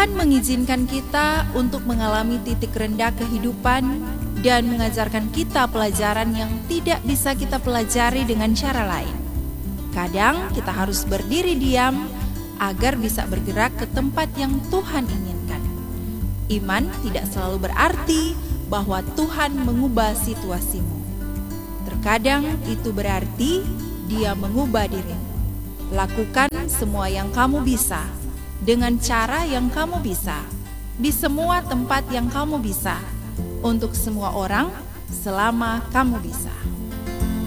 Tuhan mengizinkan kita untuk mengalami titik rendah kehidupan dan mengajarkan kita pelajaran yang tidak bisa kita pelajari dengan cara lain. Kadang kita harus berdiri diam agar bisa bergerak ke tempat yang Tuhan inginkan. Iman tidak selalu berarti bahwa Tuhan mengubah situasimu. Terkadang itu berarti Dia mengubah dirimu. Lakukan semua yang kamu bisa, dengan cara yang kamu bisa, di semua tempat yang kamu bisa, untuk semua orang selama kamu bisa.